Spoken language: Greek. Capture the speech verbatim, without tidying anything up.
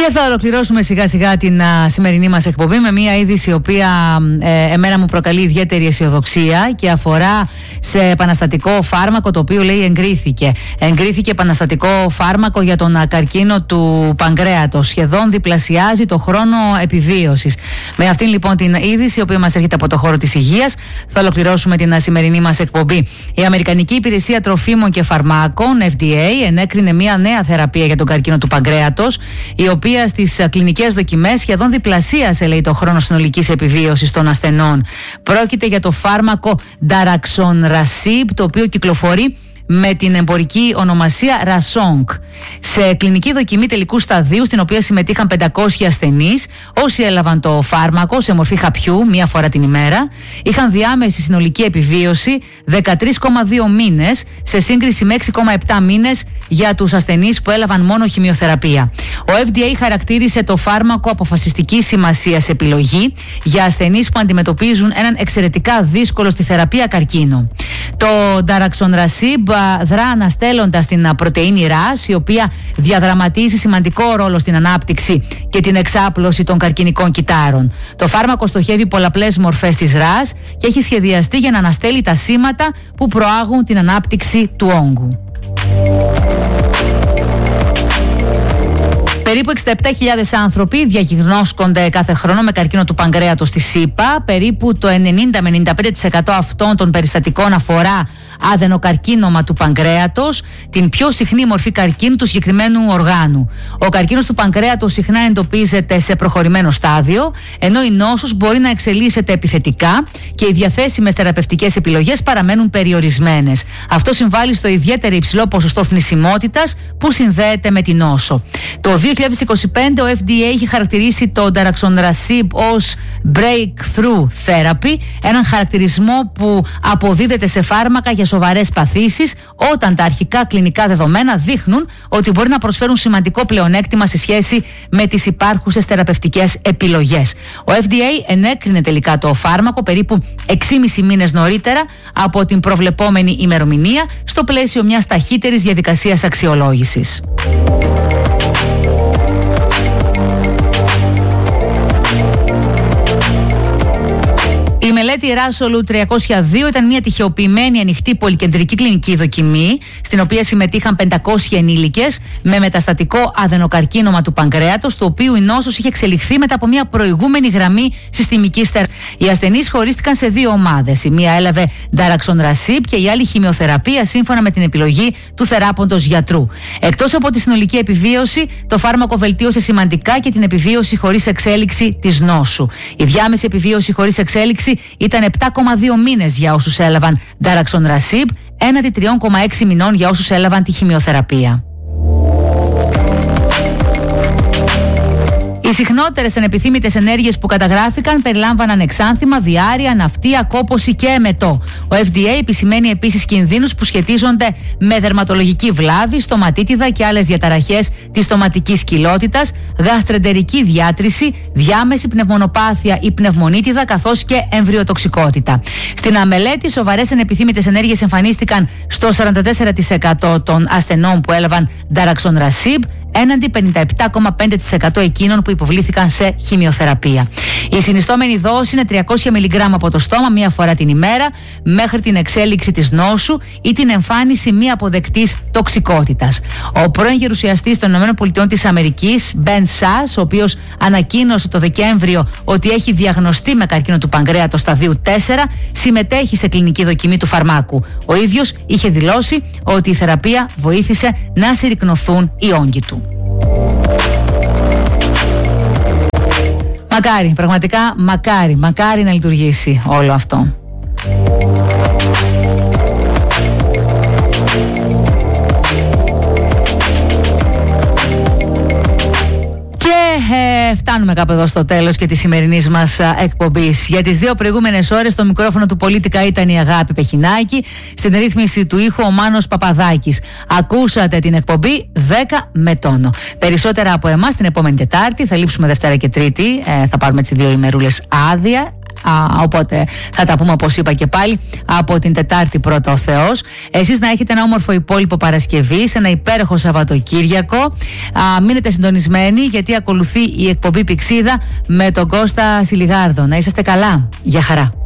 Και θα ολοκληρώσουμε σιγά σιγά την α, σημερινή μας εκπομπή με μια είδηση η οποία ε, εμένα μου προκαλεί ιδιαίτερη αισιοδοξία και αφορά σε επαναστατικό φάρμακο το οποίο λέει εγκρίθηκε. Εγκρίθηκε επαναστατικό φάρμακο για τον α, καρκίνο του παγκρέατος. Σχεδόν διπλασιάζει το χρόνο επιβίωσης. Με αυτήν λοιπόν την είδηση, η οποία μας έρχεται από το χώρο της υγείας, θα ολοκληρώσουμε την α, σημερινή μας εκπομπή. Η Αμερικανική Υπηρεσία Τροφίμων και Φαρμάκων, εφ ντι έι, ενέκρινε μια νέα θεραπεία για τον καρκίνο του παγκρέατος, η οποία στις κλινικές δοκιμές σχεδόν διπλασίασε, λέει, το χρόνο συνολικής επιβίωσης των ασθενών. Πρόκειται για το φάρμακο Daraxonrasib, το οποίο κυκλοφορεί με την εμπορική ονομασία Rasonk. Σε κλινική δοκιμή τελικού σταδίου, στην οποία συμμετείχαν πεντακόσιοι ασθενείς, όσοι έλαβαν το φάρμακο σε μορφή χαπιού μία φορά την ημέρα, είχαν διάμεση συνολική επιβίωση δεκατρείς κόμμα δύο μήνες, σε σύγκριση με έξι κόμμα επτά μήνες για τους ασθενείς που έλαβαν μόνο χημειοθεραπεία. Ο εφ ντι έι χαρακτήρισε το φάρμακο αποφασιστική σημασίας επιλογή για ασθενείς που αντιμετωπίζουν έναν εξαιρετικά δύσκολο στη θεραπεία καρκίνο. Το Daraxonrasib δρά αναστέλλοντας την πρωτεΐνη ρας, η οποία διαδραματίζει σημαντικό ρόλο στην ανάπτυξη και την εξάπλωση των καρκινικών κυτάρων. Το φάρμακο στοχεύει πολλαπλές μορφές της ρας και έχει σχεδιαστεί για να αναστέλει τα σήματα που προάγουν την ανάπτυξη του όγκου. Περίπου εξήντα επτά χιλιάδες άνθρωποι διαγνώσκονται κάθε χρόνο με καρκίνο του παγκρέατος στη ΣΥΠΑ. Περίπου το ενενήντα με ενενήντα πέντε τοις εκατό αυτών των περιστατικών αφορά αδενοκαρκίνωμα του παγκρέατος, την πιο συχνή μορφή καρκίνου του συγκεκριμένου οργάνου. Ο καρκίνος του παγκρέατος συχνά εντοπίζεται σε προχωρημένο στάδιο, ενώ η νόσος μπορεί να εξελίσσεται επιθετικά και οι διαθέσιμες θεραπευτικές επιλογές παραμένουν περιορισμένες. Αυτό συμβάλλει στο ιδιαίτερα υψηλό ποσοστό θνησιμότητας που συνδέεται με την νόσο. Το δύο χιλιάδες είκοσι πέντε ο εφ ντι έι έχει χαρακτηρίσει το Daraxonrasib ως breakthrough therapy, έναν χαρακτηρισμό που αποδίδεται σε φάρμακα για σοβαρές παθήσεις όταν τα αρχικά κλινικά δεδομένα δείχνουν ότι μπορεί να προσφέρουν σημαντικό πλεονέκτημα σε σχέση με τις υπάρχουσες θεραπευτικές επιλογές. Ο εφ ντι έι ενέκρινε τελικά το φάρμακο περίπου έξι και μισό μήνες νωρίτερα από την προβλεπόμενη ημερομηνία, στο πλαίσιο μιας ταχύτερης διαδικασίας αξιολόγησης. Η μελέτη Rasolute τριακόσια δύο ήταν μια τυχεοποιημένη ανοιχτή πολυκεντρική κλινική δοκιμή, στην οποία συμμετείχαν πεντακόσιοι ενήλικες με μεταστατικό αδενοκαρκίνωμα του παγκρέατος, το οποίο η νόσος είχε εξελιχθεί μετά από μια προηγούμενη γραμμή συστημικής θεραπείας. Οι ασθενείς χωρίστηκαν σε δύο ομάδες. Η μία έλαβε Daraxonrasib και η άλλη χημειοθεραπεία, σύμφωνα με την επιλογή του θεράποντος γιατρού. Εκτός από τη συνολική επιβίωση, το φάρμακο βελτίωσε σημαντικά και την επιβίωση χωρίς εξέλιξη της νόσου. Η διάμεση επιβίωση χωρίς εξέλιξη ήταν επτά κόμμα δύο μήνες για όσους έλαβαν Daraxonrasib, έναντι τρία κόμμα έξι μηνών για όσους έλαβαν τη χημειοθεραπεία. Οι συχνότερες ανεπιθύμητες ενέργειες που καταγράφηκαν περιλάμβαναν εξάνθημα, διάρρεια, ναυτία, κόπωση και εμετό. Ο εφ ντι έι επισημαίνει επίσης κινδύνους που σχετίζονται με δερματολογική βλάβη, στοματίτιδα και άλλες διαταραχές της στοματικής κοιλότητας, γαστρεντερική διάτρηση, διάμεση πνευμονοπάθεια ή πνευμονίτιδα, καθώς και εμβριοτοξικότητα. Στην αμελέτη, σοβαρές ανεπιθύμητες ενέργειες εμφανίστηκαν στο σαράντα τέσσερα τοις εκατό των ασθενών που έλαβαν Daraxonrasib, έναντι πενήντα επτά κόμμα πέντε τοις εκατό εκείνων που υποβλήθηκαν σε χημειοθεραπεία. Η συνιστόμενη δόση είναι τριακόσια μιλιγκράμμ από το στόμα μία φορά την ημέρα, μέχρι την εξέλιξη της νόσου ή την εμφάνιση μη αποδεκτής τοξικότητας. Ο πρώην γερουσιαστής των ΗΠΑ της Αμερικής, Ben Sass, ο οποίος ανακοίνωσε το Δεκέμβριο ότι έχει διαγνωστεί με καρκίνο του παγκρέατος σταδίου τέσσερα, συμμετέχει σε κλινική δοκιμή του φαρμάκου. Ο ίδιος είχε δηλώσει ότι η θεραπεία βοήθησε να συρρικνωθούν οι όγκοι του. Μακάρι, πραγματικά μακάρι, μακάρι να λειτουργήσει όλο αυτό. Ε, φτάνουμε κάπου εδώ στο τέλος και της σημερινής μας α, εκπομπής. Για τις δύο προηγούμενες ώρες το μικρόφωνο του Πολίτικα ήταν η Αγάπη Πεχινάκη, στην ρύθμιση του ήχου ο Μάνος Παπαδάκης. Ακούσατε την εκπομπή δέκα με τόνο. Περισσότερα από εμάς την επόμενη Τετάρτη, θα λείψουμε Δευτέρα και Τρίτη, ε, θα πάρουμε τις δύο ημερούλες άδεια. Α, οπότε θα τα πούμε, όπως είπα και πάλι, από την Τετάρτη πρώτα ο Θεός. Εσείς να έχετε ένα όμορφο υπόλοιπο Παρασκευή, σε ένα υπέροχο Σαββατοκύριακο. Α, μείνετε συντονισμένοι, γιατί ακολουθεί η εκπομπή Πηξίδα με τον Κώστα Σιλιγάρδο. Να είσαστε καλά. Γεια χαρά.